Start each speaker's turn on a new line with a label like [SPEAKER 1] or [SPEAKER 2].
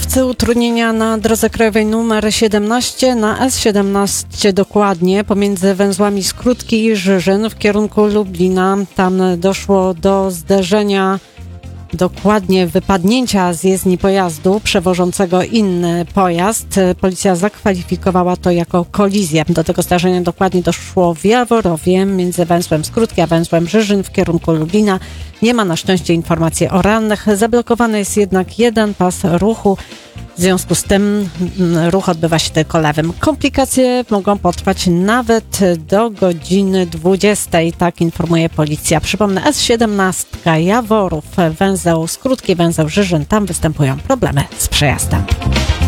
[SPEAKER 1] Kierowcy utrudnienia na drodze krajowej nr 17 na S17 dokładnie pomiędzy węzłami Skrótki i Żyżyn w kierunku Lublina. Tam doszło do zderzenia, dokładnie wypadnięcia z jezdni pojazdu przewożącego inny pojazd. Policja zakwalifikowała to jako kolizję. Do tego zdarzenia dokładnie doszło w Jaworowie między węzłem Skrótki a węzłem Żyżyn w kierunku Lublina. Nie ma na szczęście informacji o rannych. Zablokowany jest jednak jeden pas ruchu. W związku z tym ruch odbywa się tylko lewym. Komplikacje mogą potrwać nawet do godziny 20. Tak informuje policja. Przypomnę, S17 Jaworów, węzeł Skrótki, węzeł Żyżyn. Tam występują problemy z przejazdem.